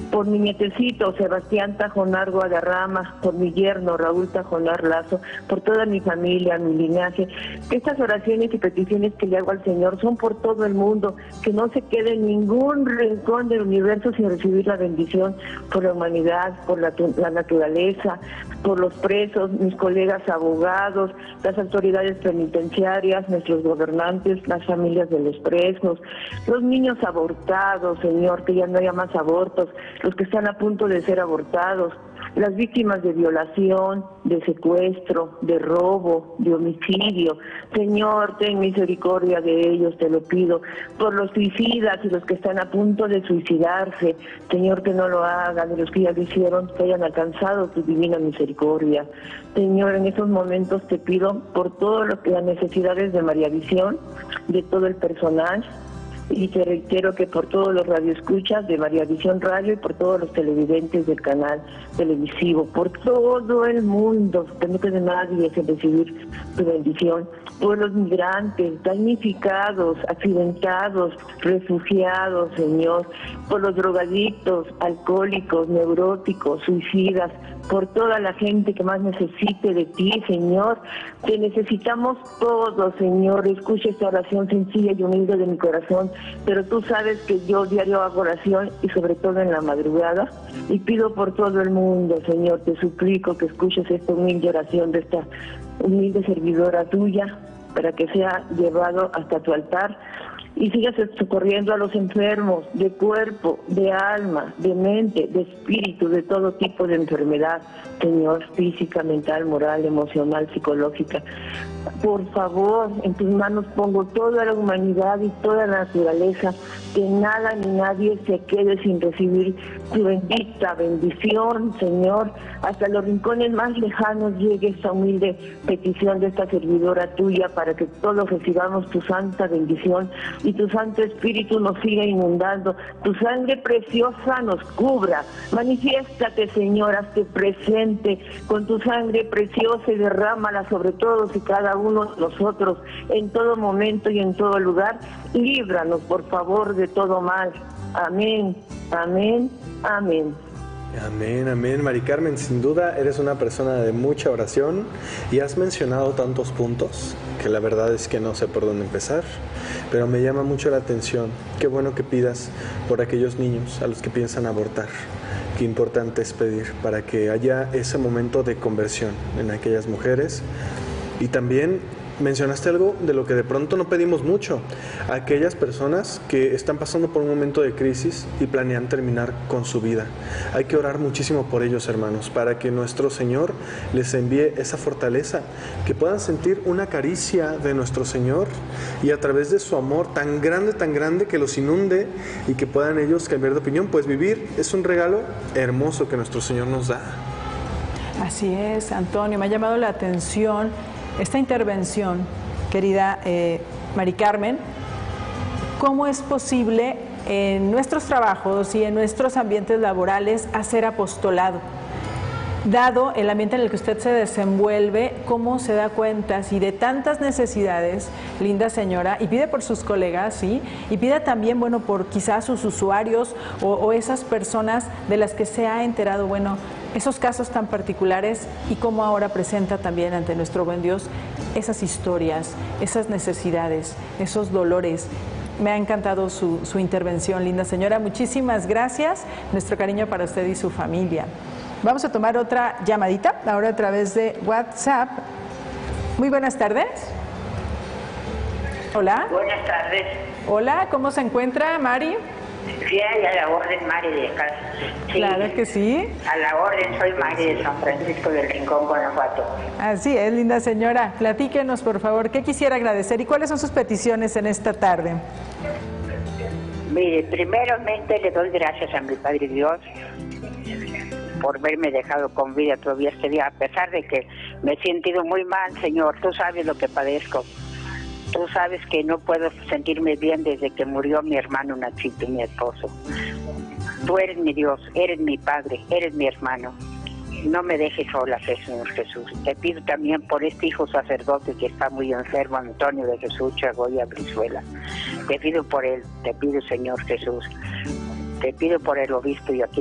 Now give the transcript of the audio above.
por mi nietecito Sebastián Tajonar Guadarrama, por mi yerno Raúl Tajonar Lazo, por toda mi familia, mi linaje. Estas oraciones y peticiones que le hago al Señor son por todo el mundo, que no se quede en ningún rincón del universo sin recibir la bendición, por la humanidad, por la naturaleza, por los presos, mis colegas abogados, las autoridades penitenciarias, nuestros gobernantes, las familias de los presos, los niños abortados, Señor, que ya no haya más abortos, los que están a punto de ser abortados, las víctimas de violación, de secuestro, de robo, de homicidio. Señor, ten misericordia de ellos, te lo pido, por los suicidas y los que están a punto de suicidarse. Señor, que no lo hagan, y los que ya lo hicieron, que hayan alcanzado tu divina misericordia. Señor, en estos momentos te pido por todo lo que las necesidades de María Visión, de todo el personal, y te reitero que por todos los radioescuchas de María Visión Radio y por todos los televidentes del canal televisivo, por todo el mundo, que no quede nadie sin recibir tu bendición, por los migrantes, damnificados, accidentados, refugiados, Señor, por los drogadictos, alcohólicos, neuróticos, suicidas, por toda la gente que más necesite de ti, Señor. Te necesitamos todos, Señor. Escucha esta oración sencilla y humilde de mi corazón, pero tú sabes que yo diario hago oración y sobre todo en la madrugada, y pido por todo el mundo, Señor. Te suplico que escuches esta humilde oración de esta humilde servidora tuya, para que sea llevado hasta tu altar y sigas socorriendo a los enfermos de cuerpo, de alma, de mente, de espíritu, de todo tipo de enfermedad, Señor, física, mental, moral, emocional, psicológica. Por favor, en tus manos pongo toda la humanidad y toda la naturaleza, que nada ni nadie se quede sin recibir tu bendita bendición, Señor. Hasta los rincones más lejanos llegue esta humilde petición de esta servidora tuya, para que todos recibamos tu santa bendición y tu Santo Espíritu nos siga inundando, tu sangre preciosa nos cubra. Manifiéstate, Señor, hazte presente con tu sangre preciosa y derrámala sobre todos y cada uno de nosotros, en todo momento y en todo lugar. Líbranos, por favor, de todo mal. Amén, amén, amén. Amén, amén. Mari Carmen, sin duda eres una persona de mucha oración y has mencionado tantos puntos que la verdad es que no sé por dónde empezar, pero me llama mucho la atención. Qué bueno que pidas por aquellos niños a los que piensan abortar. Qué importante es pedir para que haya ese momento de conversión en aquellas mujeres. Y también mencionaste algo de lo que de pronto no pedimos mucho, aquellas personas que están pasando por un momento de crisis y planean terminar con su vida. Hay que orar muchísimo por ellos, hermanos, para que nuestro Señor les envíe esa fortaleza, que puedan sentir una caricia de nuestro Señor y a través de su amor tan grande que los inunde y que puedan ellos cambiar de opinión. Pues vivir es un regalo hermoso que nuestro Señor nos da. Así es, Antonio, me ha llamado la atención esta intervención, querida Mari Carmen. ¿Cómo es posible en nuestros trabajos y en nuestros ambientes laborales hacer apostolado? Dado el ambiente en el que usted se desenvuelve, ¿cómo se da cuenta si de tantas necesidades, linda señora, y pide por sus colegas, sí, y pide también, bueno, por quizás sus usuarios o esas personas de las que se ha enterado, bueno, esos casos tan particulares, y cómo ahora presenta también ante nuestro buen Dios esas historias, esas necesidades, esos dolores? Me ha encantado su intervención, linda señora. Muchísimas gracias. Nuestro cariño para usted y su familia. Vamos a tomar otra llamadita, ahora a través de WhatsApp. Muy buenas tardes. Hola. Buenas tardes. Hola, ¿cómo se encuentra, Mari? Sí, a la orden, Mari de acá. Sí, claro que sí. A la orden, soy Mari de San Francisco del Rincón, Guanajuato. Así es, linda señora. Platíquenos, por favor, ¿qué quisiera agradecer y cuáles son sus peticiones en esta tarde? Mire, primeramente le doy gracias a mi Padre Dios por haberme dejado con vida todavía este día, a pesar de que me he sentido muy mal, Señor. Tú sabes lo que padezco. Tú sabes que no puedo sentirme bien desde que murió mi hermano Nachito, mi esposo. Tú eres mi Dios, eres mi Padre, eres mi hermano. No me dejes sola, Señor Jesús. Te pido también por este hijo sacerdote que está muy enfermo, Antonio de Jesús Chagoya Brizuela. Te pido por él, te pido, Señor Jesús. Te pido por el obispo y aquí